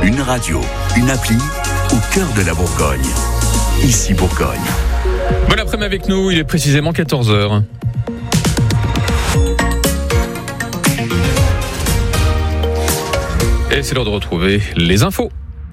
Une radio, une appli au cœur de la Bourgogne. Ici Bourgogne. Bon après-midi avec nous, il est précisément 14h. Et c'est l'heure de retrouver les infos.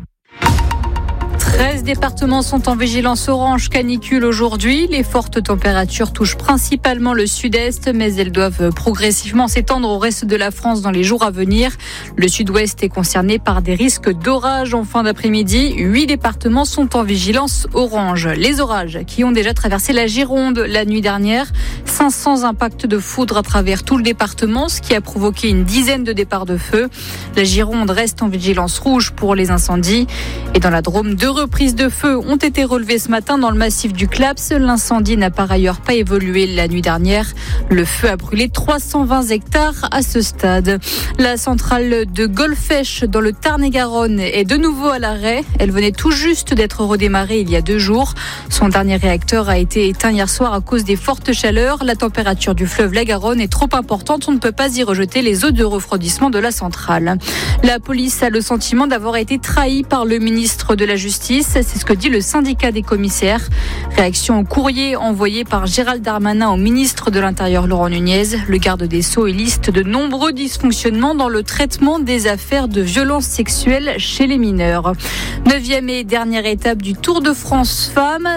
13 départements sont en vigilance orange canicule aujourd'hui. Les fortes températures touchent principalement le sud-est, mais elles doivent progressivement s'étendre au reste de la France dans les jours à venir. Le sud-ouest est concerné par des risques d'orage en fin d'après-midi. 8 départements sont en vigilance orange. Les orages qui ont déjà traversé la Gironde la nuit dernière. 500 impacts de foudre à travers tout le département, ce qui a provoqué une dizaine de départs de feu. La Gironde reste en vigilance rouge pour les incendies. Et dans la Drôme, 2 reprises de feu ont été relevées ce matin dans le massif du Claps. L'incendie n'a par ailleurs pas évolué la nuit dernière. Le feu a brûlé 320 hectares à ce stade. La centrale de Golfech dans le Tarn-et-Garonne est de nouveau à l'arrêt. Elle venait tout juste d'être redémarrée il y a 2 jours. Son dernier réacteur a été éteint hier soir à cause des fortes chaleurs. La température du fleuve la Garonne est trop importante. On ne peut pas y rejeter les eaux de refroidissement de la centrale. La police a le sentiment d'avoir été trahie par le ministre de la Justice. C'est ce que dit le syndicat des commissaires. Réaction au courrier envoyé par Gérald Darmanin au ministre de l'Intérieur Laurent Nunez. Le garde des Sceaux liste de nombreux dysfonctionnements dans le traitement des affaires de violences sexuelles chez les mineurs. 9e et dernière étape du Tour de France Femmes.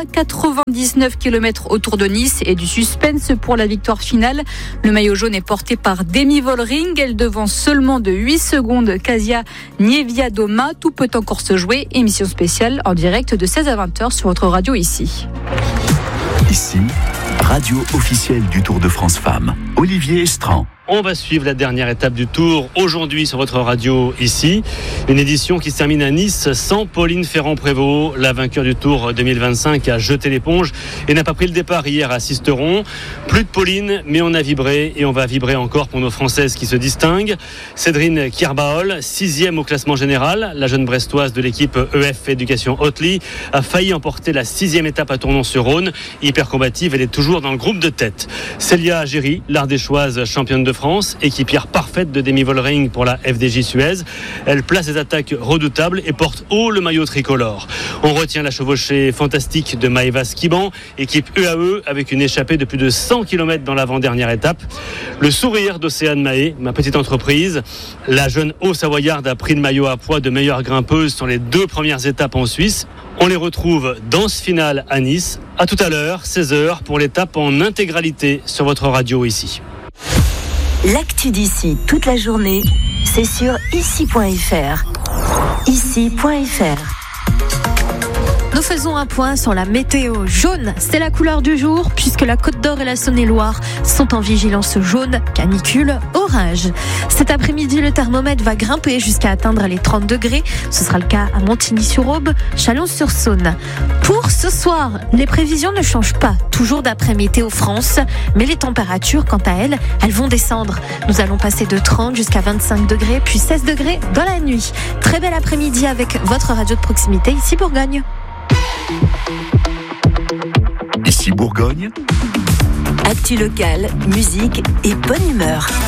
99 km autour de Nice et du suspense pour la victoire finale. Le maillot jaune est porté par Demi Vollering. Elle devance seulement de 8 secondes Kasia Niewiadoma. Tout peut encore se jouer. Émission spéciale en direct de 16 à 20h sur votre radio ici. Ici, radio officielle du Tour de France Femmes. Olivier Estran. On va suivre la dernière étape du Tour aujourd'hui sur votre radio ici. Une édition qui se termine à Nice sans Pauline Ferrand-Prévot. La vainqueur du Tour 2025 a jeté l'éponge et n'a pas pris le départ hier à Sisteron. Plus de Pauline, mais on a vibré et on va vibrer encore pour nos Françaises qui se distinguent. Cédrine Kierbaol, 6e au classement général. La jeune brestoise de l'équipe EF Éducation Hotely a failli emporter la 6e étape à Tournon-sur-Rhône. Hyper combative, elle est toujours dans le groupe de tête. Célia Géry, l'Ardéchoise championne de France, équipière parfaite de Demi Vollering pour la FDJ Suez. Elle place ses attaques redoutables et porte haut le maillot tricolore. On retient la chevauchée fantastique de Maëva Skiban, équipe UAE avec une échappée de plus de 100 km dans l'avant-dernière étape. Le sourire d'Océane Mahé, ma petite entreprise. La jeune Haut-Savoyarde a pris le maillot à poids de meilleure grimpeuse sur les 2 premières étapes en Suisse. On les retrouve dans ce final à Nice. À tout à l'heure, 16h, pour l'étape en intégralité sur votre radio ici. L'actu d'ici toute la journée, c'est sur ici.fr. Ici.fr. Nous faisons un point sur la météo. Jaune, c'est la couleur du jour puisque la Côte d'Or et la Saône-et-Loire sont en vigilance jaune, canicule, orage. Cet après-midi, le thermomètre va grimper jusqu'à atteindre les 30 degrés. Ce sera le cas à Montigny-sur-Aube, Chalon-sur-Saône. Pour ce soir, les prévisions ne changent pas, toujours d'après Météo France, mais les températures, quant à elles vont descendre. Nous allons passer de 30 jusqu'à 25 degrés, puis 16 degrés dans la nuit. Très bel après-midi avec votre radio de proximité, ici Bourgogne. Ici Bourgogne. Actu locale, musique et bonne humeur.